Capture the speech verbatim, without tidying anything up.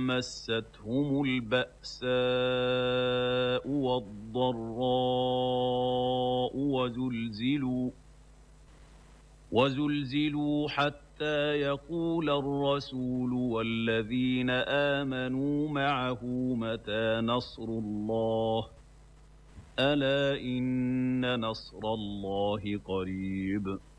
مستهم البأساء والضراء وزلزلوا وزلزلوا حتى يقول الرسول والذين آمنوا معه متى نصر الله ألا إن نصر الله قريب